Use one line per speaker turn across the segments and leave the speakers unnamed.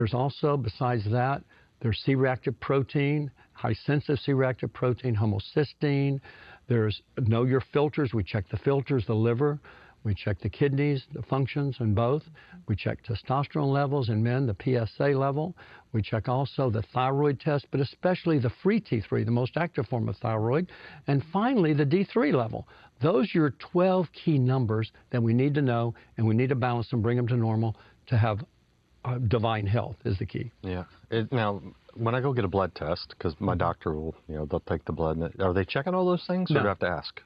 There's also, besides that, there's C-reactive protein, high-sensitive C-reactive protein, homocysteine. There's know your filters. We check the filters, the liver. We check the kidneys, the functions in both. We check testosterone levels in men, the PSA level. We check also the thyroid test, but especially the free T3, the most active form of thyroid. And finally, the D3 level. Those are your 12 key numbers that we need to know, and we need to balance them, bring them to normal to have divine health is the key.
Yeah. Now, when I go get a blood test, because my doctor will, they'll take the blood, are they checking all those things, or do I have to ask?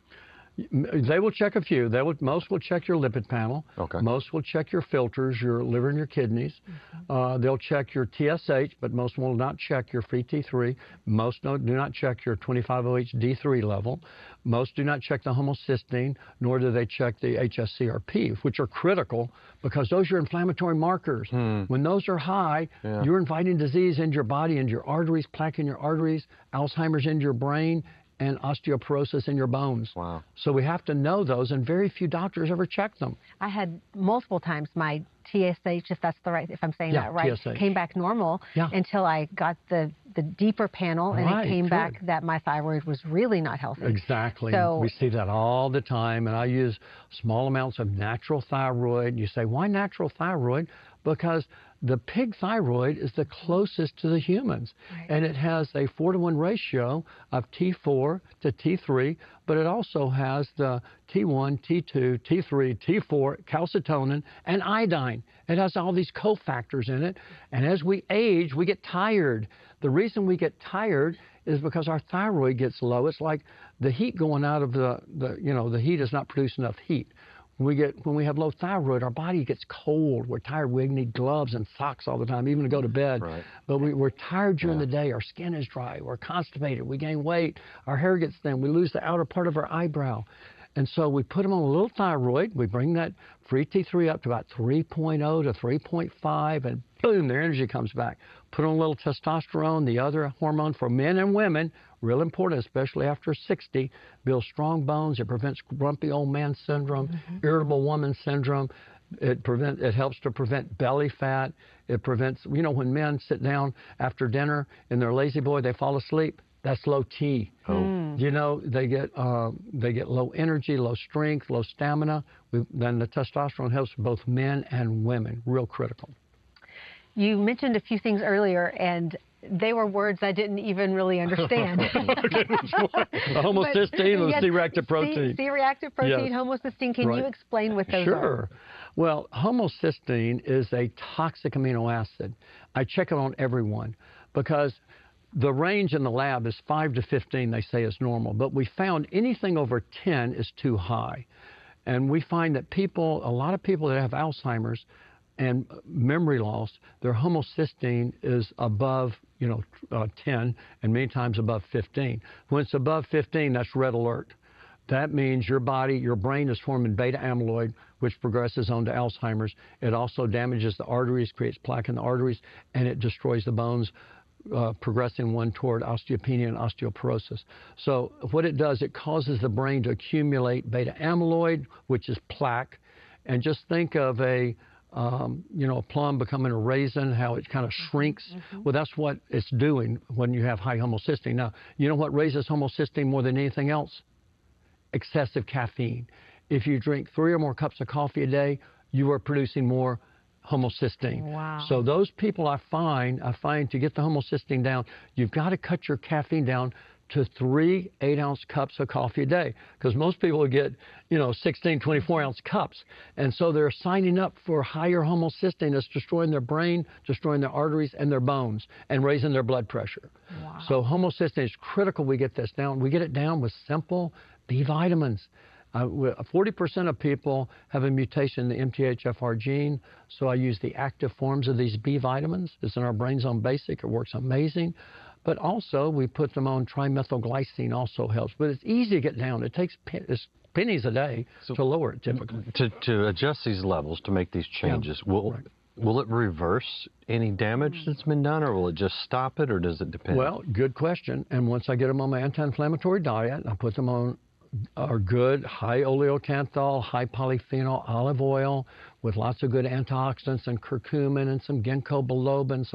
They will check a few. Most will check your lipid panel.
Okay.
Most will check your filters, your liver and your kidneys. They'll check your TSH, but most will not check your free T3. Most do not check your 25-OH D3 level. Most do not check the homocysteine, nor do they check the hsCRP, which are critical because those are inflammatory markers. When those are high, you're inviting disease into your body, into your arteries, plaque in your arteries, Alzheimer's into your brain, and osteoporosis in your bones.
Wow.
So we have to know those, and very few doctors ever check them.
I had multiple times my TSH, if I'm saying that right,
TSH.
came back normal until I got the deeper panel, and it came back that my thyroid was really not healthy.
Exactly.
So,
we see that all the time, and I use small amounts of natural thyroid. You say, why natural thyroid? Because the pig thyroid is the closest to the humans, and it has a 4-to-1 ratio of T4 to T3, but it also has the T1, T2, T3, T4, calcitonin, and iodine. It has all these cofactors in it, and as we age, we get tired. The reason we get tired is because our thyroid gets low. It's like the heat going out of the heat is not producing enough heat. When we have low thyroid, our body gets cold. We're tired. We need gloves and socks all the time, even to go to bed. But we're tired during the day. Our skin is dry. We're constipated. We gain weight. Our hair gets thin. We lose the outer part of our eyebrow. And so we put them on a little thyroid. We bring that free T3 up to about 3.0 to 3.5, and boom, their energy comes back. Put on a little testosterone, the other hormone for men and women, real important, especially after 60, builds strong bones. It prevents grumpy old man syndrome, irritable woman syndrome. It helps to prevent belly fat. It prevents, when men sit down after dinner in their lazy boy, they fall asleep. That's low T. They get low energy, low strength, low stamina. Then the testosterone helps both men and women, real critical.
You mentioned a few things earlier, and they were words I didn't even really understand.
The homocysteine and the C-reactive protein.
C-reactive protein, homocysteine. Can you explain what those are?
Sure. Well, homocysteine is a toxic amino acid. I check it on everyone because the range in the lab is 5 to 15, they say is normal. But we found anything over 10 is too high. And we find that a lot of people that have Alzheimer's and memory loss, their homocysteine is above 10 and many times above 15. When it's above 15, that's red alert. That means your brain is forming beta amyloid, which progresses on to Alzheimer's. It also damages the arteries, creates plaque in the arteries, and it destroys the bones, progressing one toward osteopenia and osteoporosis. So what it does, it causes the brain to accumulate beta amyloid, which is plaque. And just think of a plum becoming a raisin, how it kind of shrinks. Well, that's what it's doing when you have high homocysteine. Now, you know what raises homocysteine more than anything else? Excessive caffeine. If you drink 3 or more cups of coffee a day, you are producing more homocysteine.
Wow.
So those people I find to get the homocysteine down, you've got to cut your caffeine down to 3 8-ounce cups of coffee a day, because most people will get 16 24-ounce cups, and so they're signing up for higher homocysteine that's destroying their brain, destroying their arteries and their bones, and raising their blood pressure.
Wow.
So homocysteine is critical. We get this down. We get it down with simple B vitamins. 40% of people have a mutation in the MTHFR gene, so I use the active forms of these B vitamins. It's in our Brains on Basic. It works amazing. But also, we put them on trimethylglycine, also helps. But it's easy to get down. It takes pennies a day to lower it, typically.
To adjust these levels, to make these changes, will it reverse any damage that's been done, or will it just stop it, or does it depend?
Well, good question. And once I get them on my anti-inflammatory diet, I put them on are good, high oleocanthal, high polyphenol olive oil with lots of good antioxidants and curcumin and some ginkgo biloba and some